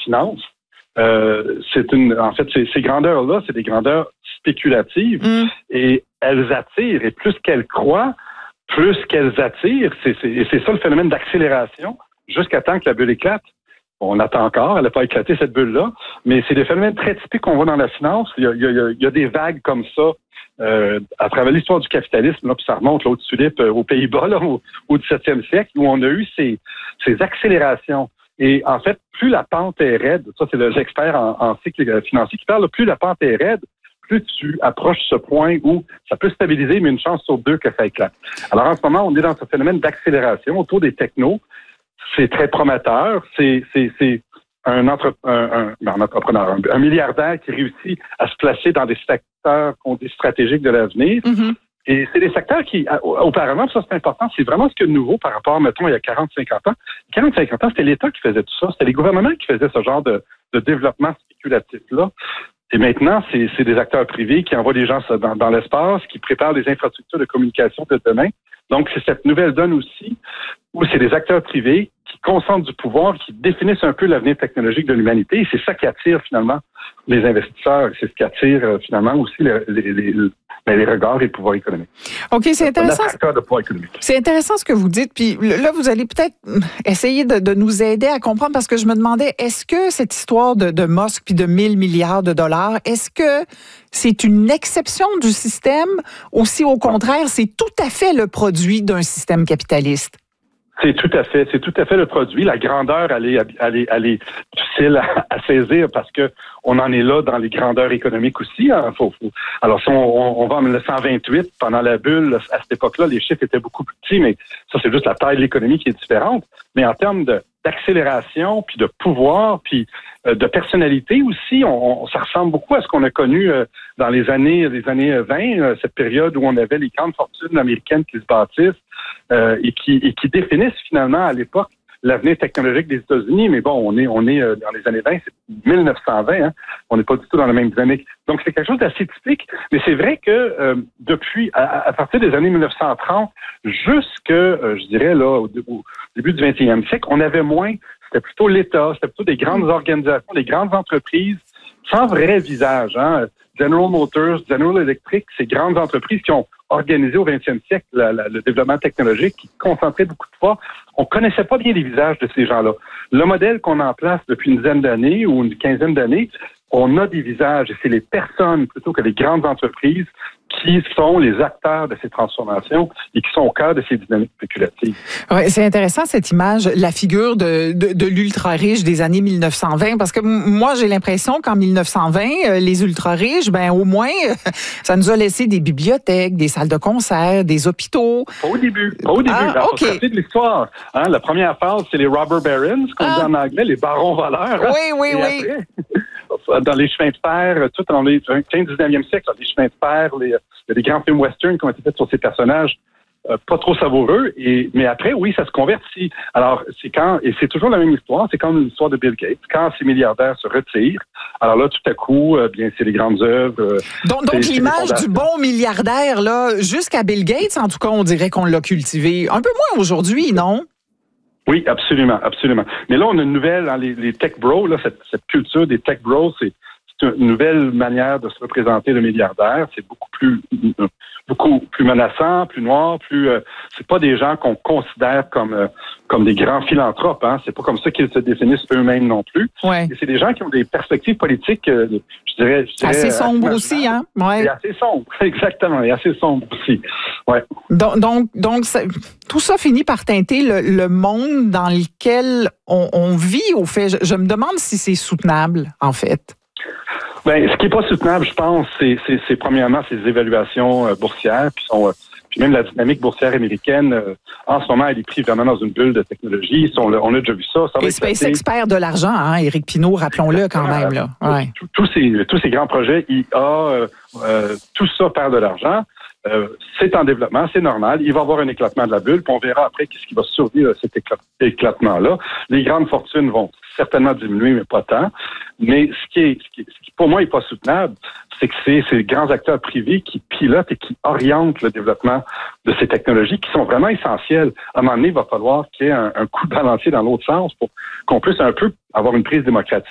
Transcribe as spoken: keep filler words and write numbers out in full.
finance. Euh, c'est une, en fait, ces, ces grandeurs-là, c'est des grandeurs spéculatives mm. et elles attirent. Et plus qu'elles croient, plus qu'elles attirent. C'est, c'est, et c'est ça le phénomène d'accélération jusqu'à temps que la bulle éclate. On attend encore, elle n'a pas éclaté cette bulle-là, mais c'est des phénomènes très typiques qu'on voit dans la finance. Il y a, il y a, il y a des vagues comme ça euh, à travers l'histoire du capitalisme, là, puis ça remonte là, au tulipe euh, aux Pays-Bas là, au, au dix-septième siècle, où on a eu ces, ces accélérations. Et en fait, plus la pente est raide, ça c'est l'expert en, en cycle financier qui parle, plus la pente est raide, plus tu approches ce point où ça peut stabiliser, mais une chance sur deux que ça éclate. Alors en ce moment, on est dans ce phénomène d'accélération autour des technos. C'est très prometteur. C'est, c'est, c'est un, entre, un, un, un entrepreneur, un, un milliardaire qui réussit à se placer dans des secteurs qu'on dit stratégiques de l'avenir. Mm-hmm. Et c'est des secteurs qui, auparavant, ça c'est important, c'est vraiment ce qu'il y a de nouveau par rapport, mettons, il y a quarante à cinquante ans. quarante à cinquante ans, c'était l'État qui faisait tout ça. C'était les gouvernements qui faisaient ce genre de, de développement spéculatif-là. Et maintenant, c'est, c'est des acteurs privés qui envoient des gens dans, dans l'espace, qui préparent des infrastructures de communication de demain. Donc, c'est cette nouvelle donne aussi où c'est des acteurs privés qui concentrent du pouvoir, qui définissent un peu l'avenir technologique de l'humanité. Et c'est ça qui attire finalement les investisseurs. C'est ce qui attire euh, finalement aussi les, les, les, les regards et le pouvoir économique. OK, c'est intéressant. De pouvoir économique. C'est intéressant ce que vous dites. Puis là, vous allez peut-être essayer de, de nous aider à comprendre parce que je me demandais, est-ce que cette histoire de, de Musk puis de mille milliards de dollars, est-ce que c'est une exception du système ou si au contraire, c'est tout à fait le produit d'un système capitaliste? C'est tout à fait, c'est tout à fait le produit. La grandeur, elle est, elle est, elle est difficile à, à saisir parce que on en est là dans les grandeurs économiques aussi. Hein. Faut, faut. Alors, si on, on va en dix-neuf cent vingt-huit, pendant la bulle, à cette époque-là, les chiffres étaient beaucoup plus petits, mais ça, c'est juste la taille de l'économie qui est différente. Mais en termes de, d'accélération, puis de pouvoir, puis euh, de personnalité aussi, on, on, ça ressemble beaucoup à ce qu'on a connu euh, dans les années, les années vingt, euh, cette période où on avait les grandes fortunes américaines qui se bâtissent euh, et qui, et qui définissent finalement à l'époque l'avenir technologique des États-Unis, mais bon, on est on est euh, dans les années vingt, c'est dix-neuf cent vingt, hein, on n'est pas du tout dans la même dynamique. Donc c'est quelque chose d'assez typique, mais c'est vrai que euh, depuis, à, à partir des années dix-neuf cent trente, jusque, euh, je dirais là, au, au début du vingt et unième siècle, on avait moins, c'était plutôt l'État, c'était plutôt des grandes organisations, des grandes entreprises sans vrai visage, hein. General Motors, General Electric, ces grandes entreprises qui ont organisé au vingtième siècle la, la, le développement technologique, qui concentraient beaucoup de pouvoir. On connaissait pas bien les visages de ces gens-là. Le modèle qu'on a en place depuis une dizaine d'années ou une quinzaine d'années, on a des visages et c'est les personnes plutôt que les grandes entreprises qui sont les acteurs de ces transformations et qui sont au cœur de ces dynamiques spéculatives. Oui, c'est intéressant cette image, la figure de, de, de l'ultra-riche des années dix-neuf cent vingt, parce que moi, j'ai l'impression qu'en dix-neuf cent vingt, les ultra-riches, ben au moins, ça nous a laissé des bibliothèques, des salles de concert, des hôpitaux. Pas au début, pas au début. Ah, alors, okay. C'est de l'histoire. Hein? La première phase, c'est les robber barons, ce qu'on ah. dit en anglais, les barons voleurs. Oui, oui, et oui. Après, dans les chemins de fer, tout dans les quinzième, dix-neuvième siècle, les chemins de fer, les, il y a des grands films westerns qui ont été faits sur ces personnages euh, pas trop savoureux. Et, mais après, oui, ça se convertit. Alors, c'est quand, et c'est toujours la même histoire, c'est comme l'histoire de Bill Gates. Quand ces milliardaires se retirent, alors là, tout à coup, euh, bien, c'est les grandes œuvres. Euh, donc, donc l'image du bon milliardaire, là, jusqu'à Bill Gates, en tout cas, on dirait qu'on l'a cultivé. Un peu moins aujourd'hui, non? Oui, absolument, absolument. Mais là, on a une nouvelle, hein, les, les tech bros, là, cette, cette culture des tech bros, c'est, c'est une nouvelle manière de se représenter le milliardaire. C'est beaucoup plus, beaucoup plus menaçant, plus noir, plus. Euh, c'est pas des gens qu'on considère comme euh, comme des grands philanthropes. Hein. C'est pas comme ça qu'ils se définissent eux-mêmes non plus. Ouais. Et c'est des gens qui ont des perspectives politiques, euh, je dirais, je dirais assez sombres assez aussi, hein. Ouais. Et assez sombres, exactement, et assez sombres aussi. Ouais. Donc, donc, donc ça, tout ça finit par teinter le, le monde dans lequel on, on vit. Au fait, je, je me demande si c'est soutenable, en fait. Ben, ce qui est pas soutenable, je pense, c'est, c'est, c'est premièrement ces évaluations euh, boursières, puis sont, euh, puis même la dynamique boursière américaine. Euh, en ce moment, elle est prise vraiment dans une bulle de technologie. Sont, on a déjà vu ça. ça va Et SpaceX perd de l'argent, hein, Éric Pinault, rappelons-le quand même là. Ouais. Tous ces, tous ces grands projets I A, euh, euh, tout ça perd de l'argent. Euh, c'est en développement, c'est normal. Il va y avoir un éclatement de la bulle, puis on verra après qu'est-ce qui va survivre à cet éclat- éclatement-là. Les grandes fortunes vont certainement diminuer, mais pas tant. Mais ce qui est, ce qui, ce qui pour moi est pas soutenable, c'est que c'est ces grands acteurs privés qui pilotent et qui orientent le développement de ces technologies qui sont vraiment essentielles. À un moment donné, il va falloir qu'il y ait un, un coup de balancier dans l'autre sens pour qu'on puisse un peu avoir une prise démocratique.